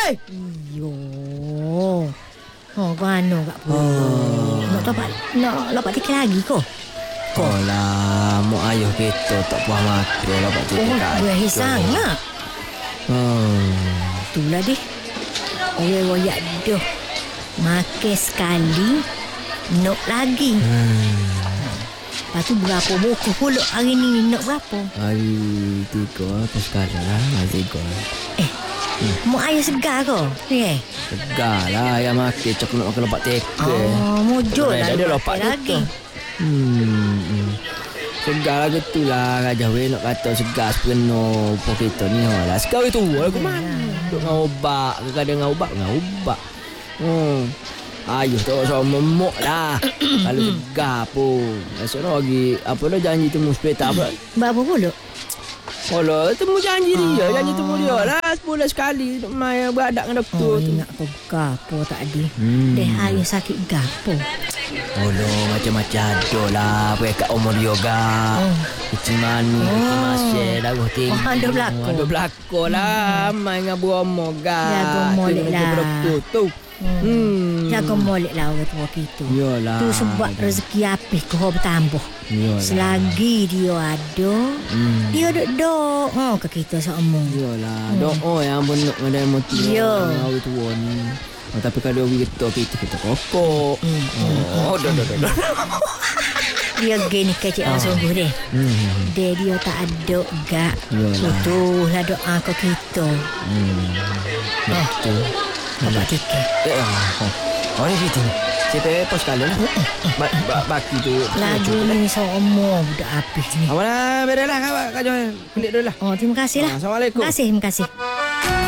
Iyo. Kau anu kat pun. Nak lepas tiket lagi kau. Lah, mak ayah kita tak puas mati lepas tiket kat. Gue sangat. Itulah deh. Royak dah. Makan sekali, nak lagi. Lepas tu berapa buku pula hari ni nak berapa? Hari 3 apa sekarang lah? Hari 3. Mak ayah segar ke? Segar lah ayah makan. Cak nak makan lepas tiket. Mujur lah. Dia lepas lagi. Segar lah gitulah. Raja weh nak kata segar sepenuh pok kita ni lah. Sekarang itu aku mana? Duk dengan ubat. Kadang dengan ubat. Ayuh tu sama memuk lah. Kalau segar pun. Esok lagi apa dah janji temu sepeta apa? Berapa pula? Kalau temu janji dia. Janji temu dia lah. Sebulan sekali. Main beradak dengan doktor tu. Ingat kau gapo tadi. Deh ayah sakit gapo. Macam-macam ada lah. Kat umur yoga. Kecil mani. Kecil masih. Darah tinggi. Ada belakang. Ada belakang lah. Main dengan beromo gak. Jaga molek lah. Doktor tu. Jaga molek lah orang tua kita. Yalah. Tu sebab rezeki apih kau bertambah. Yalah. Selagi dia ada, dia duk ke kita seumur. Yalah. Doa yang benar dengan motif. Ya. Orang tua ni. Tapi kalau kita kokok. Dah. Dia gini kecil sungguh deh. Dia tak ada gak. Betul lah doa kau kita. Betul. Dapat tiket. Ni kita ni. Saya pos sekali lah. Baki tu. Lagu ni seumur budak habis ni. Awak lah. Berelah Kak Joel. Kulit dulu lah. Terima kasih lah. Assalamualaikum. Terima kasih.